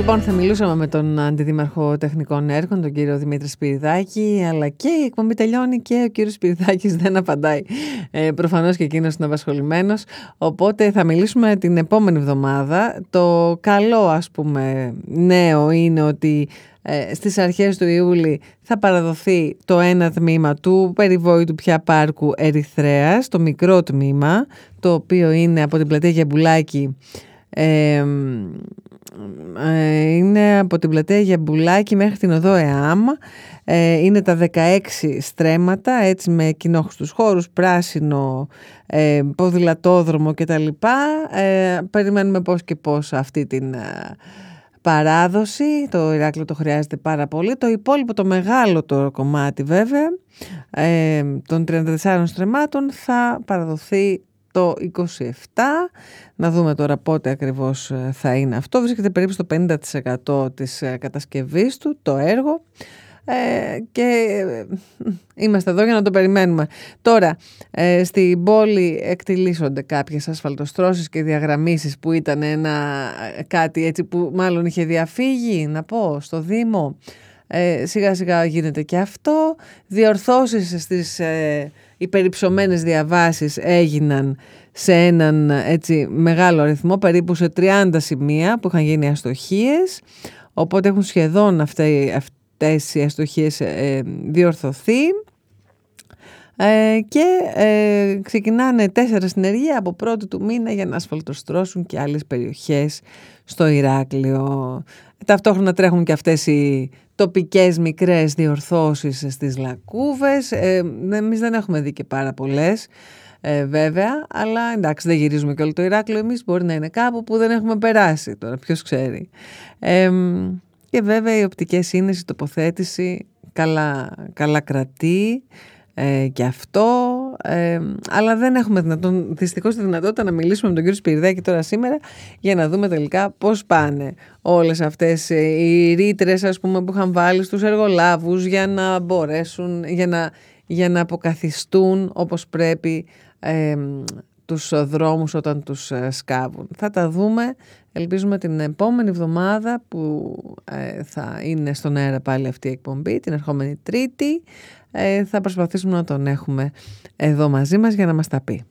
Λοιπόν, θα μιλούσαμε με τον Αντιδήμαρχο Τεχνικών Έργων, τον κύριο Δημήτρη Σπυριδάκη, αλλά και η εκπομπή τελειώνει και ο κύριος Σπυριδάκης δεν απαντάει. Προφανώς και εκείνος είναι απασχολημένος, οπότε θα μιλήσουμε την επόμενη εβδομάδα. Το καλό, ας πούμε, νέο είναι ότι στις αρχές του Ιούλη θα παραδοθεί το ένα τμήμα του περιβόητου πια πάρκου Ερυθρέας, το μικρό τμήμα, το οποίο είναι από την πλατεία Γιαμπουλάκη. Είναι από την πλατεία Γιαμπουλάκη μέχρι την οδό ΕΑΜ. Είναι τα 16 στρέμματα, έτσι, με κοινόχρηστους χώρους, πράσινο, ποδηλατόδρομο κτλ. Περιμένουμε πώς και πώς αυτή την παράδοση. Το Ηράκλειο το χρειάζεται πάρα πολύ. Το υπόλοιπο, το μεγάλο το κομμάτι βέβαια, των 34 στρεμμάτων, θα παραδοθεί το 27. Να δούμε τώρα πότε ακριβώς θα είναι αυτό. Βρίσκεται περίπου στο 50% της κατασκευής του το έργο, και είμαστε εδώ για να το περιμένουμε. Τώρα, στην πόλη εκτιλήσονται κάποιες ασφαλτοστρώσεις και διαγραμμίσεις που ήταν κάτι έτσι που μάλλον είχε διαφύγει, να πω, στο Δήμο. Σιγά σιγά γίνεται και αυτό. Διορθώσεις στις υπερυψωμένες διαβάσεις έγιναν σε έναν έτσι μεγάλο αριθμό, περίπου σε 30 σημεία που είχαν γίνει αστοχίες, οπότε έχουν σχεδόν αυτές οι αστοχίες διορθωθεί, και ξεκινάνε 4 συνεργεία από 1η του μήνα για να ασφαλτοστρώσουν και άλλες περιοχές στο Ηράκλειο. Ταυτόχρονα τρέχουν και αυτές οι τοπικές μικρές διορθώσεις στις Λακκούβες. Εμείς δεν έχουμε δει και πάρα πολλές, βέβαια, αλλά εντάξει, δεν γυρίζουμε και όλο το Ηράκλειο εμείς, μπορεί να είναι κάπου που δεν έχουμε περάσει τώρα, ποιος ξέρει. Και βέβαια οι οπτικές σύνες, η τοποθέτηση καλά κρατεί, και αυτό, αλλά δεν έχουμε δυστυχώς τη δυνατότητα να μιλήσουμε με τον κύριο Σπυριδάκη τώρα σήμερα για να δούμε τελικά πώς πάνε όλες αυτές οι ρήτρες, ας πούμε, που είχαν βάλει στους εργολάβους για να μπορέσουν, για να αποκαθιστούν όπως πρέπει τους δρόμους όταν τους σκάβουν. Θα τα δούμε, ελπίζουμε, την επόμενη εβδομάδα που θα είναι στον αέρα πάλι αυτή η εκπομπή, την ερχόμενη Τρίτη. Θα προσπαθήσουμε να τον έχουμε εδώ μαζί μας για να μας τα πει.